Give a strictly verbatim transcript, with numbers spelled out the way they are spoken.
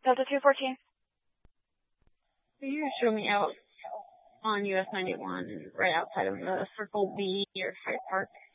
Delta two fourteen. Can you show me out on U S ninety-one, right outside of the Circle B or Hyde Park?